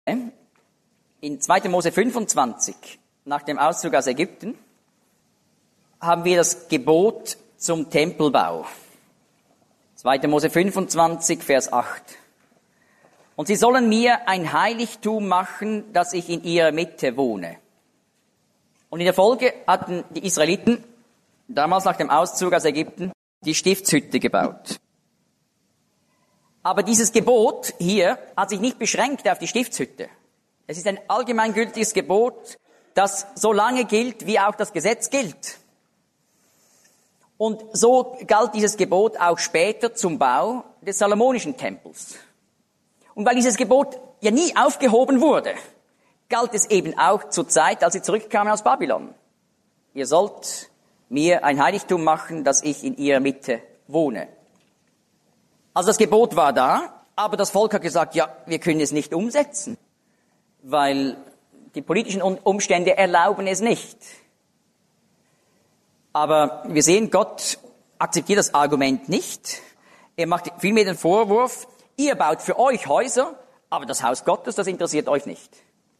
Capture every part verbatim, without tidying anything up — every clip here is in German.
In zweiter Mose fünfundzwanzig, nach dem Auszug aus Ägypten, haben wir das Gebot zum Tempelbau. zweiter Mose fünfundzwanzig, Vers acht. Und sie sollen mir ein Heiligtum machen, dass ich in ihrer Mitte wohne. Und in der Folge hatten die Israeliten, damals nach dem Auszug aus Ägypten, die Stiftshütte gebaut. Aber dieses Gebot hier hat sich nicht beschränkt auf die Stiftshütte. Es ist ein allgemeingültiges Gebot, das so lange gilt, wie auch das Gesetz gilt. Und so galt dieses Gebot auch später zum Bau des Salomonischen Tempels. Und weil dieses Gebot ja nie aufgehoben wurde, galt es eben auch zur Zeit, als sie zurückkamen aus Babylon. Ihr sollt mir ein Heiligtum machen, dass ich in ihrer Mitte wohne. Also das Gebot war da, aber das Volk hat gesagt, ja, wir können es nicht umsetzen, weil die politischen Umstände erlauben es nicht. Aber wir sehen, Gott akzeptiert das Argument nicht. Er macht vielmehr den Vorwurf, ihr baut für euch Häuser, aber das Haus Gottes, das interessiert euch nicht.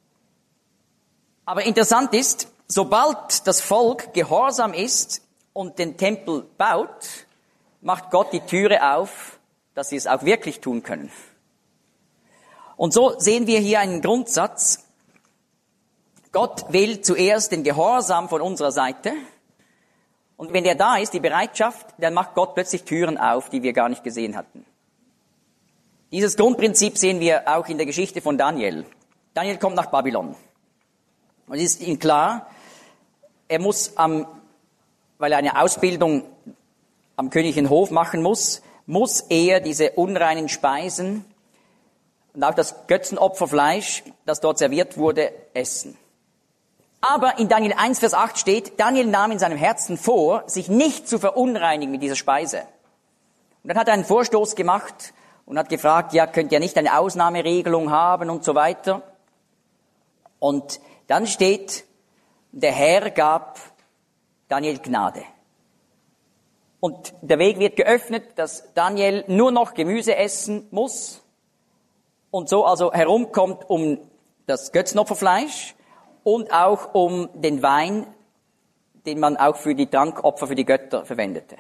Aber interessant ist, sobald das Volk gehorsam ist und den Tempel baut, macht Gott die Türe auf, dass sie es auch wirklich tun können. Und so sehen wir hier einen Grundsatz. Gott will zuerst den Gehorsam von unserer Seite. Und wenn der da ist, die Bereitschaft, dann macht Gott plötzlich Türen auf, die wir gar nicht gesehen hatten. Dieses Grundprinzip sehen wir auch in der Geschichte von Daniel. Daniel kommt nach Babylon. Und es ist ihm klar, er muss, am, weil er eine Ausbildung am königlichen Hof machen muss, muss er diese unreinen Speisen und auch das Götzenopferfleisch, das dort serviert wurde, essen. Aber in Daniel eins, Vers acht steht, Daniel nahm in seinem Herzen vor, sich nicht zu verunreinigen mit dieser Speise. Und dann hat er einen Vorstoß gemacht und hat gefragt, ja, könnt ihr nicht eine Ausnahmeregelung haben und so weiter. Und dann steht, der Herr gab Daniel Gnade. Und der Weg wird geöffnet, dass Daniel nur noch Gemüse essen muss und so also herumkommt um das Götzenopferfleisch und auch um den Wein, den man auch für die Trankopfer für die Götter verwendete.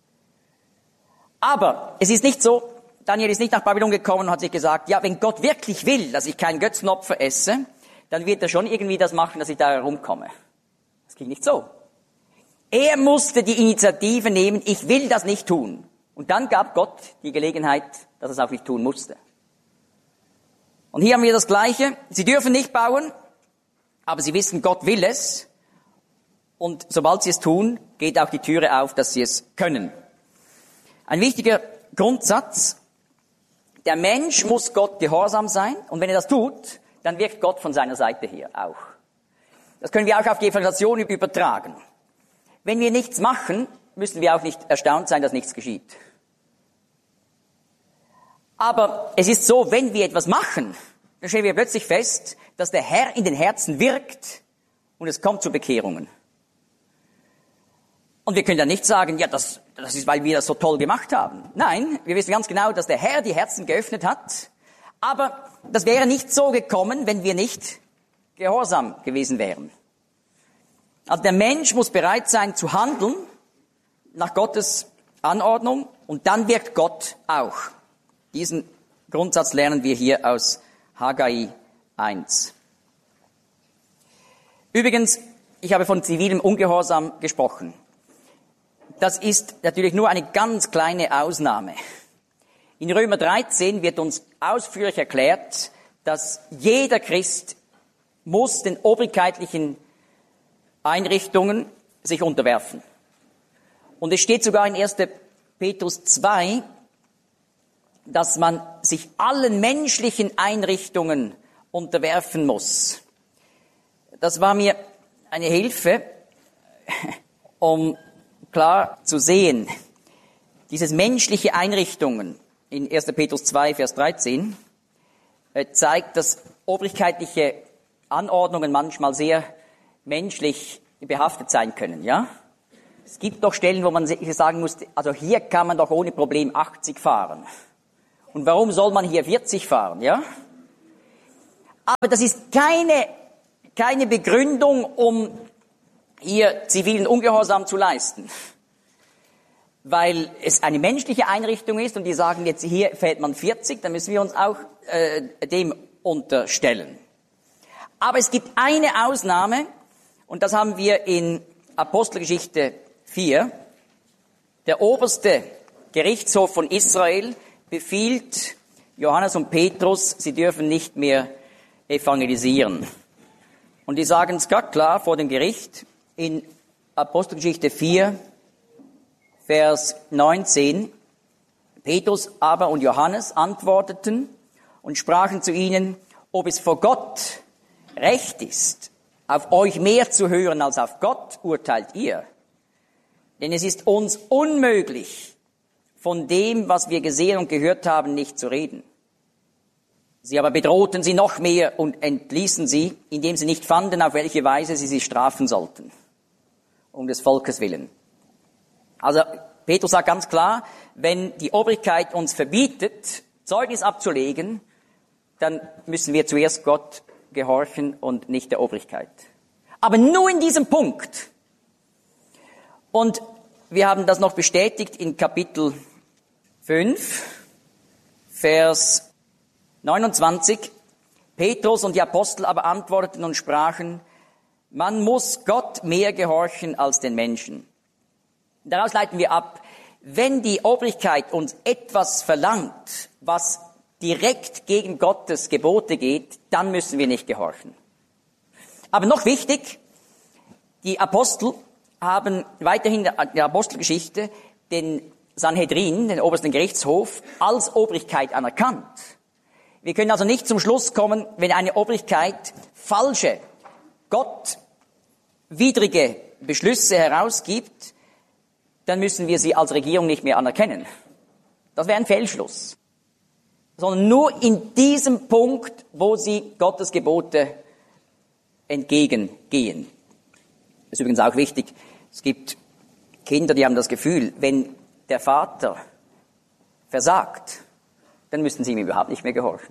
Aber es ist nicht so, Daniel ist nicht nach Babylon gekommen und hat sich gesagt, ja, wenn Gott wirklich will, dass ich kein Götzenopfer esse, dann wird er schon irgendwie das machen, dass ich da herumkomme. Das ging nicht so. Er musste die Initiative nehmen, ich will das nicht tun. Und dann gab Gott die Gelegenheit, dass er es auch nicht tun musste. Und hier haben wir das Gleiche. Sie dürfen nicht bauen, aber sie wissen, Gott will es. Und sobald sie es tun, geht auch die Türe auf, dass sie es können. Ein wichtiger Grundsatz. Der Mensch muss Gott gehorsam sein. Und wenn er das tut, dann wirkt Gott von seiner Seite her auch. Das können wir auch auf die Evangelisation übertragen. Wenn wir nichts machen, müssen wir auch nicht erstaunt sein, dass nichts geschieht. Aber es ist so, wenn wir etwas machen, dann stellen wir plötzlich fest, dass der Herr in den Herzen wirkt und es kommt zu Bekehrungen. Und wir können dann nicht sagen, ja, das, das ist, weil wir das so toll gemacht haben. Nein, wir wissen ganz genau, dass der Herr die Herzen geöffnet hat. Aber das wäre nicht so gekommen, wenn wir nicht gehorsam gewesen wären. Also der Mensch muss bereit sein zu handeln nach Gottes Anordnung und dann wirkt Gott auch. Diesen Grundsatz lernen wir hier aus Haggai eins. Übrigens, ich habe von zivilem Ungehorsam gesprochen. Das ist natürlich nur eine ganz kleine Ausnahme. In Römer dreizehn wird uns ausführlich erklärt, dass jeder Christ muss den obrigkeitlichen Einrichtungen sich unterwerfen. Und es steht sogar in erster Petrus zwei, dass man sich allen menschlichen Einrichtungen unterwerfen muss. Das war mir eine Hilfe, um klar zu sehen, dieses menschliche Einrichtungen in erster Petrus zwei, Vers dreizehn, zeigt, dass obrigkeitliche Anordnungen manchmal sehr menschlich behaftet sein können, ja? Es gibt doch Stellen, wo man sagen muss, also hier kann man doch ohne Problem achtzig fahren. Und warum soll man hier vierzig fahren, ja? Aber das ist keine, keine Begründung, um hier zivilen Ungehorsam zu leisten. Weil es eine menschliche Einrichtung ist und die sagen jetzt, hier fällt man vierzig, dann müssen wir uns auch äh, dem unterstellen. Aber es gibt eine Ausnahme und das haben wir in Apostelgeschichte vier. Der oberste Gerichtshof von Israel befiehlt Johannes und Petrus, sie dürfen nicht mehr evangelisieren. Und die sagen es ganz klar vor dem Gericht in Apostelgeschichte vier, Vers neunzehn. Petrus aber und Johannes antworteten und sprachen zu ihnen, ob es vor Gott recht ist, auf euch mehr zu hören als auf Gott, urteilt ihr. Denn es ist uns unmöglich, von dem, was wir gesehen und gehört haben, nicht zu reden. Sie aber bedrohten sie noch mehr und entließen sie, indem sie nicht fanden, auf welche Weise sie sie strafen sollten, um des Volkes willen. Also Petrus sagt ganz klar, wenn die Obrigkeit uns verbietet, Zeugnis abzulegen, dann müssen wir zuerst Gott gehorchen und nicht der Obrigkeit. Aber nur in diesem Punkt. Und wir haben das noch bestätigt in Kapitel fünf, Vers neunundzwanzig. Petrus und die Apostel aber antworteten und sprachen, man muss Gott mehr gehorchen als den Menschen. Daraus leiten wir ab, wenn die Obrigkeit uns etwas verlangt, was direkt gegen Gottes Gebote geht, dann müssen wir nicht gehorchen. Aber noch wichtig, die Apostel haben weiterhin in der Apostelgeschichte den Sanhedrin, den obersten Gerichtshof, als Obrigkeit anerkannt. Wir können also nicht zum Schluss kommen, wenn eine Obrigkeit falsche, gottwidrige Beschlüsse herausgibt, dann müssen wir sie als Regierung nicht mehr anerkennen. Das wäre ein Fehlschluss. Sondern nur in diesem Punkt, wo sie Gottes Gebote entgegengehen. Das ist übrigens auch wichtig. Es gibt Kinder, die haben das Gefühl, wenn der Vater versagt, dann müssen sie ihm überhaupt nicht mehr gehorchen.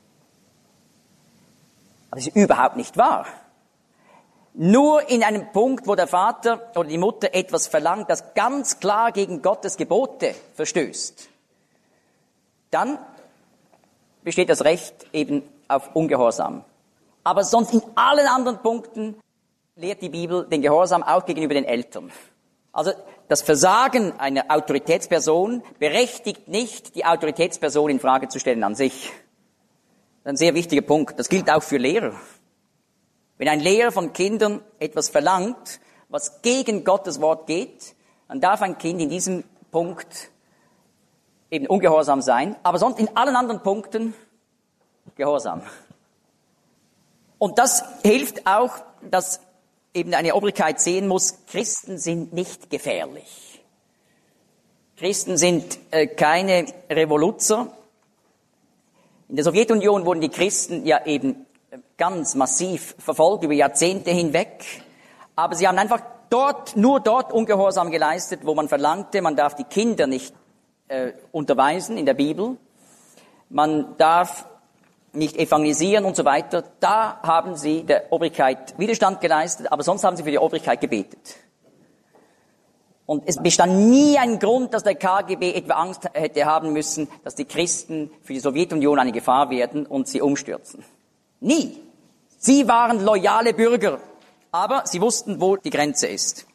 Aber das ist überhaupt nicht wahr. Nur in einem Punkt, wo der Vater oder die Mutter etwas verlangt, das ganz klar gegen Gottes Gebote verstößt, dann besteht das Recht eben auf Ungehorsam. Aber sonst in allen anderen Punkten lehrt die Bibel den Gehorsam auch gegenüber den Eltern. Also das Versagen einer Autoritätsperson berechtigt nicht, die Autoritätsperson in Frage zu stellen an sich. Das ist ein sehr wichtiger Punkt. Das gilt auch für Lehrer. Wenn ein Lehrer von Kindern etwas verlangt, was gegen Gottes Wort geht, dann darf ein Kind in diesem Punkt eben ungehorsam sein, aber sonst in allen anderen Punkten gehorsam. Und das hilft auch, dass eben eine Obrigkeit sehen muss, Christen sind nicht gefährlich. Christen sind äh, keine Revoluzer. In der Sowjetunion wurden die Christen ja eben ganz massiv verfolgt, über Jahrzehnte hinweg. Aber sie haben einfach dort, nur dort Ungehorsam geleistet, wo man verlangte, man darf die Kinder nicht äh, unterweisen in der Bibel. Man darf nicht evangelisieren und so weiter. Da haben sie der Obrigkeit Widerstand geleistet, aber sonst haben sie für die Obrigkeit gebetet. Und es bestand nie ein Grund, dass der K G B etwa Angst hätte haben müssen, dass die Christen für die Sowjetunion eine Gefahr werden und sie umstürzen. Nie. Sie waren loyale Bürger, aber sie wussten, wo die Grenze ist.